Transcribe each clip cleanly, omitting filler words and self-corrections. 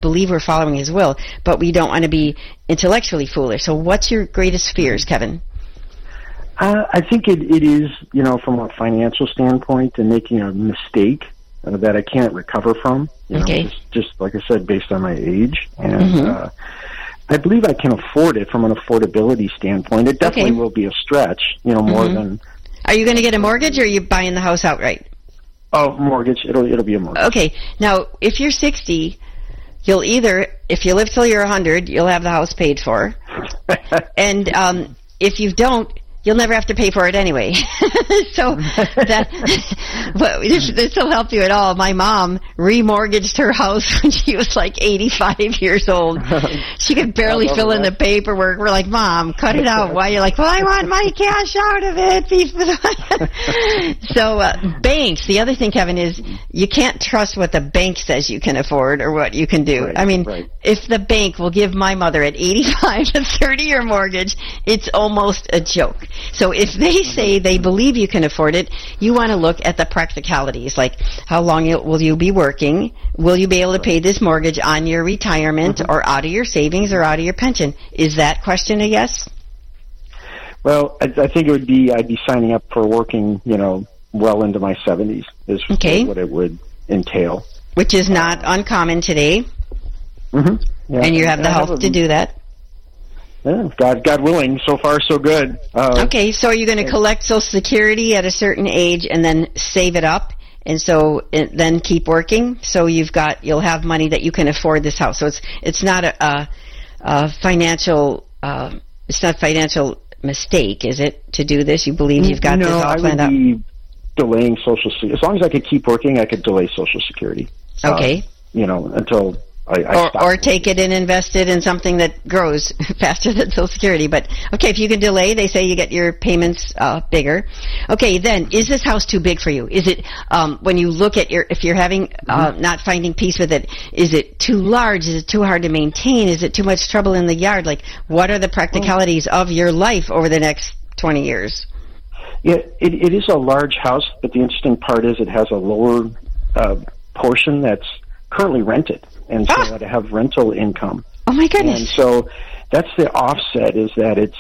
believe we're following His will, but we don't want to be intellectually foolish. So what's your greatest fears, Kevin? I think it is, from a financial standpoint, and making a mistake that I can't recover from. Just like I said, based on my age, and I believe I can afford it from an affordability standpoint. It definitely will be a stretch, more than. Are you going to get a mortgage, or are you buying the house outright? Oh, mortgage. It'll be a mortgage. Okay. Now, if you're 60, you'll either, if you live till you're 100, you'll have the house paid for, and if you don't, you'll never have to pay for it anyway. So this will help you at all. My mom remortgaged her house when she was like 85 years old. She could barely fill in the paperwork. We're like, Mom, cut it out. Why? You're like, well, I want my cash out of it. So banks, the other thing, Kevin, is you can't trust what the bank says you can afford or what you can do. Right, if the bank will give my mother at 85 a 30-year mortgage, it's almost a joke. So if they say they believe you can afford it, you want to look at the practicalities, like how long will you be working? Will you be able to pay this mortgage on your retirement or out of your savings or out of your pension? Is that question a yes? Well, I think it would be, I'd be signing up for working, well into my 70s is what it would entail. Which is not uncommon today. Yeah. And you have the health to do that. Yeah, God willing, so far so good. Okay, so are you going to collect Social Security at a certain age and then save it up, and then keep working? So you'll have money that you can afford this house. So it's not a financial mistake, is it, to do this? You believe you've got this all planned out? No, I would be delaying Social Security. As long as I could keep working, I could delay Social Security. Okay. Until I or take it and invest it in something that grows faster than Social Security. But, okay, if you can delay, they say you get your payments bigger. Okay, then, is this house too big for you? Is it, when you look at if you're having, not finding peace with it, is it too large? Is it too hard to maintain? Is it too much trouble in the yard? Like, what are the practicalities of your life over the next 20 years? Yeah, it is a large house, but the interesting part is it has a lower portion that's currently rented. And so I have rental income. Oh, my goodness. And so that's the offset, is that it's,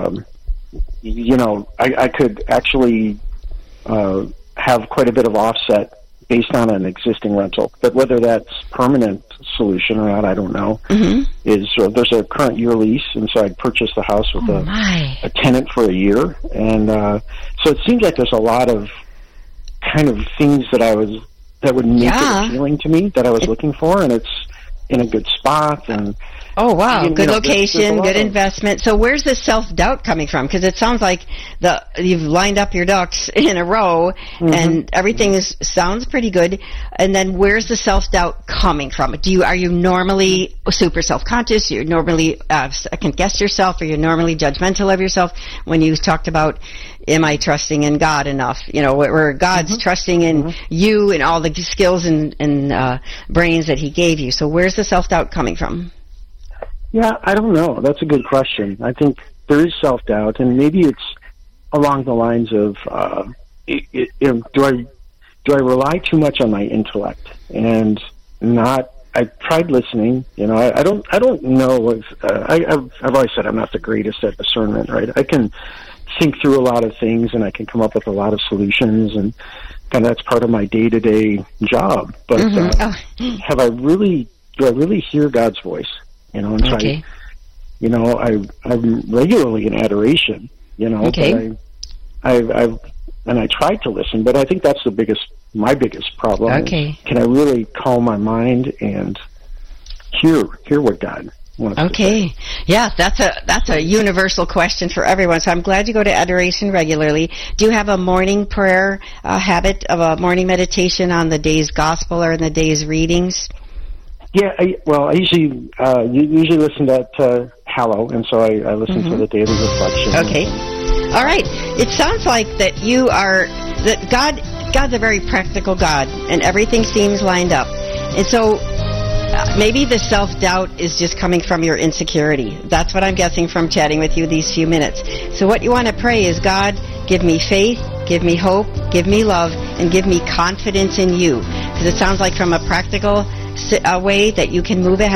I could actually have quite a bit of offset based on an existing rental. But whether that's permanent solution or not, I don't know. There's a current year lease, and so I'd purchase the house with a tenant for a year. And so it seems like there's a lot of kind of things that would make it appealing to me that I was looking for, and it's in a good spot. And oh, wow, good location, good investment. So where's the self-doubt coming from? Because it sounds like you've lined up your ducks in a row, and everything sounds pretty good. And then where's the self-doubt coming from? Are you normally super self-conscious? You're normally second-guess yourself, or you're normally judgmental of yourself? When you talked about, am I trusting in God enough? Where God's trusting in you and all the skills and brains that He gave you. So where's the self-doubt coming from? Yeah, I don't know. That's a good question. I think there is self-doubt, and maybe it's along the lines of, do I rely too much on my intellect and not? I've tried listening. I don't know. I've always said I'm not the greatest at discernment. Right? I can think through a lot of things, and I can come up with a lot of solutions, and that's part of my day-to-day job. But do I really hear God's voice? And so I'm regularly in adoration, but I tried to listen, but I think that's my biggest problem. Okay. Can I really calm my mind and hear what God wants to say? Yeah, that's a universal question for everyone. So I'm glad you go to adoration regularly. Do you have a morning prayer habit of a morning meditation on the day's gospel or in the day's readings? Yeah, I usually listen to Hallow, and so I listen to the daily reflection. Okay. All right. It sounds like that God's a very practical God, and everything seems lined up. And so maybe the self-doubt is just coming from your insecurity. That's what I'm guessing from chatting with you these few minutes. So what you want to pray is, God, give me faith, give me hope, give me love, and give me confidence in you. Because it sounds like from a practical way that you can move ahead